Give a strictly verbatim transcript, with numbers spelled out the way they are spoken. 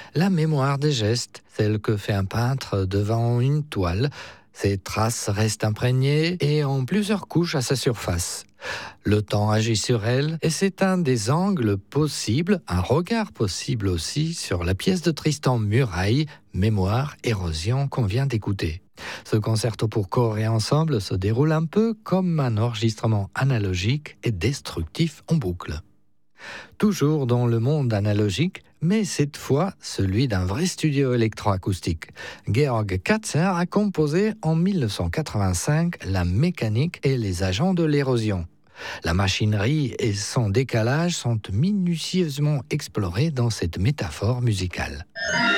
La mémoire des gestes, celle que fait un peintre devant une toile. Ces traces restent imprégnées et ont plusieurs couches à sa surface. Le temps agit sur elle et c'est un des angles possibles, un regard possible aussi sur la pièce de Tristan Muraille, Mémoire, érosion qu'on vient d'écouter. Ce concerto pour corps et ensemble se déroule un peu comme un enregistrement analogique et destructif en boucle. Toujours dans le monde analogique, mais cette fois celui d'un vrai studio électroacoustique. Georg Katzer a composé en dix-neuf cent quatre-vingt-cinq la mécanique et les agents de l'érosion. La machinerie et son décalage sont minutieusement explorés dans cette métaphore musicale.